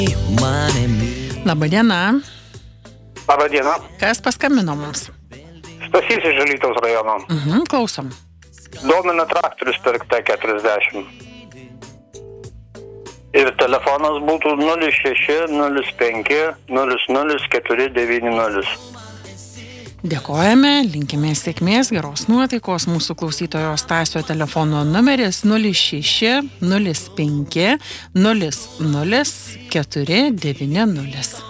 Labadiena. Labadiena. Kas paskambino mums? Stasys iš Alytaus rajono. Klausom. Domina traktorius pirkt T40. Ir telefonas būtų 06 05 00 490. Dėkojame, linkime sėkmės, geros nuotaikos. Mūsų klausytojo Stasio telefono numeris 06 05 00 490.